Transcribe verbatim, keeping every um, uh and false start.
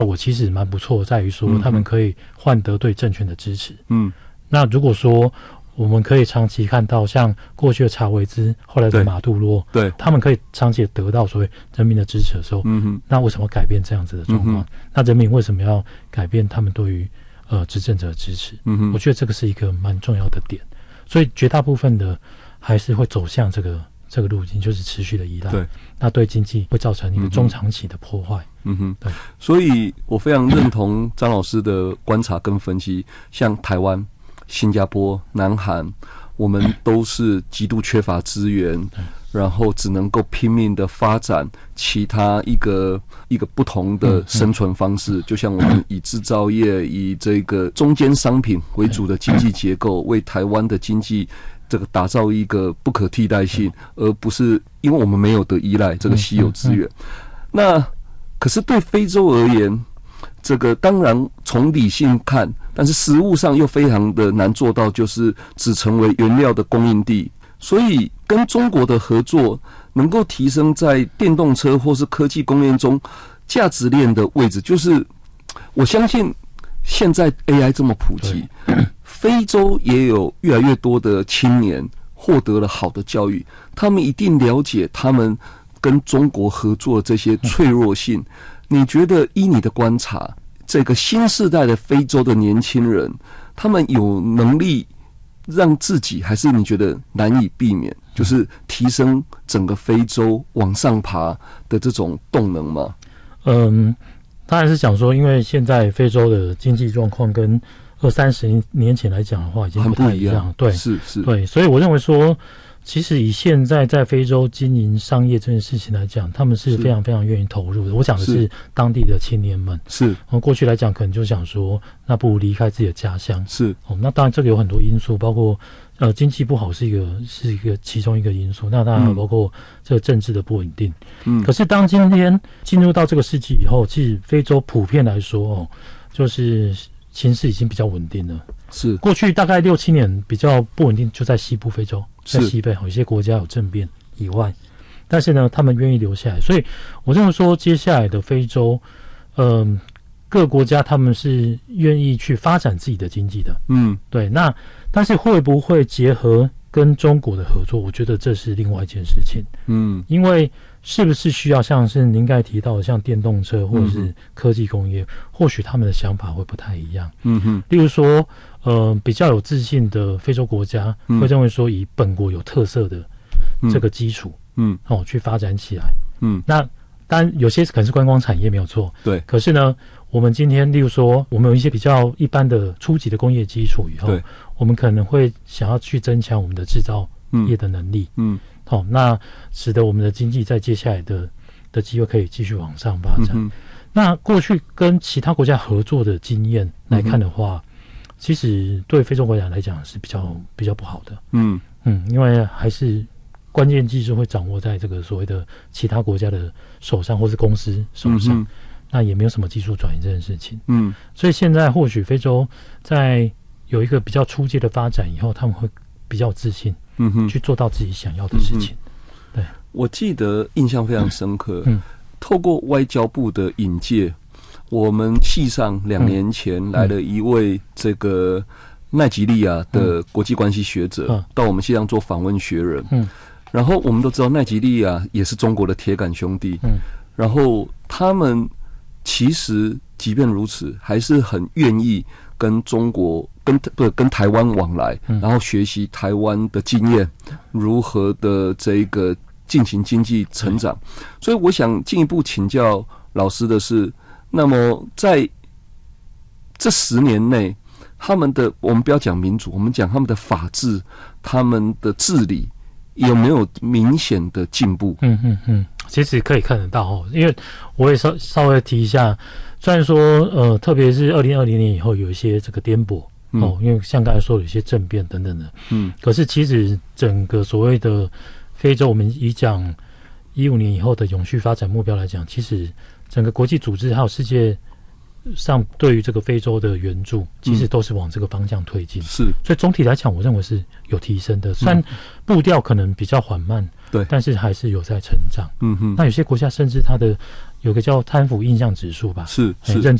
我其实蛮不错，在于说他们可以换得对政权的支持。 嗯， 那如果说我们可以长期看到像过去的查韦兹，后来的马杜罗， 对， 他们可以长期得到所谓人民的支持的时候， 嗯哼， 那为什么改变这样子的状况？嗯、那人民为什么要改变他们对于呃执政者的支持？ 嗯哼， 我觉得这个是一个蛮重要的点，所以绝大部分的还是会走向这个这个路径，就是持续的依赖。 对， 那对经济会造成一个中长期的破坏。 嗯哼， 对， 所以我非常认同张老师的观察跟分析，像台湾、新加坡、南韩，我们都是极度缺乏资源，然后只能够拼命的发展其他一个一个不同的生存方式，就像我们以制造业、以这个中间商品为主的经济结构，为台湾的经济这个打造一个不可替代性，而不是因为我们没有得依赖这个稀有资源。那可是对非洲而言，这个当然从理性看，但是实务上又非常的难做到，就是只成为原料的供应地。所以跟中国的合作能够提升在电动车或是科技供应中价值链的位置，就是我相信现在 A I 这么普及，非洲也有越来越多的青年获得了好的教育，他们一定了解他们跟中国合作的这些脆弱性。你觉得依你的观察，这个新世代的非洲的年轻人，他们有能力让自己，还是你觉得难以避免，就是提升整个非洲往上爬的这种动能吗？ 嗯，当然是讲说，因为现在非洲的经济状况跟二三十年前来讲的话，已经不太一样。 很不一样， 对， 是是， 对，所以我认为说，其实以现在在非洲经营商业这件事情来讲，他们是非常非常愿意投入的。我讲的是当地的青年们， 是。 过去来讲，可能就想说，那不如离开自己的家乡。 是。 哦，那当然这个有很多因素，包括呃经济不好是一个是一个其中一个因素。那当然还包括这个政治的不稳定。嗯。可是当今天进入到这个世纪以后，其实非洲普遍来说哦，就是情势已经比较稳定了。 是。 过去大概六七年比较不稳定，就在西部非洲。在西北有一些国家有政变以外，但是呢，他们愿意留下来，所以我认为说，接下来的非洲，嗯、呃，各国家他们是愿意去发展自己的经济的，嗯，对。那但是会不会结合跟中国的合作？我觉得这是另外一件事情，嗯，因为是不是需要像是您刚才提到的，像电动车或者是科技工业，嗯、或许他们的想法会不太一样，嗯哼，例如说。呃，比较有自信的非洲国家会认为说，以本国有特色的这个基础，嗯，哦，去发展起来，嗯，那当然有些可能是观光产业没有错， 对。 可是呢，我们今天，例如说，我们有一些比较一般的初级的工业基础以后，对，我们可能会想要去增强我们的制造业的能力，嗯，好、哦，那使得我们的经济在接下来的的机会可以继续往上发展。嗯、那过去跟其他国家合作的经验来看的话。嗯其实对非洲国家来讲是比较比较不好的，嗯嗯，因为还是关键技术会掌握在这个所谓的其他国家的手上，或是公司手上，嗯、那也没有什么技术转移这件事情，嗯，所以现在或许非洲在有一个比较初阶的发展以后，他们会比较自信，嗯哼，去做到自己想要的事情。嗯、对， 我记得印象非常深刻，嗯，透过外交部的引介。我们系上两年前来了一位这个奈及利亚的国际关系学者，到我们系上做访问学人。嗯，然后我们都知道奈及利亚也是中国的铁杆兄弟。嗯，然后他们其实即便如此，还是很愿意跟中国跟不跟台湾往来，然后学习台湾的经验，如何的这个进行经济成长。所以我想进一步请教老师的是。那么在这十年内，他们的我们不要讲民主，我们讲他们的法治、他们的治理有没有明显的进步？ 嗯嗯嗯，其实可以看得到哦，因为我也稍稍微提一下，虽然说呃，特别是二零二零年以后有一些这个颠簸、嗯、哦，因为像刚才说有一些政变等等的，嗯，可是其实整个所谓的非洲，我们以讲一五年以后的永续发展目标来讲，其实。整个国际组织还有世界上对于这个非洲的援助，其实都是往这个方向推进。是，所以总体来讲，我认为是有提升的。虽然步调可能比较缓慢，对，但是还是有在成长。嗯哼。那有些国家甚至它的有个叫贪腐印象指数吧， 是是。 认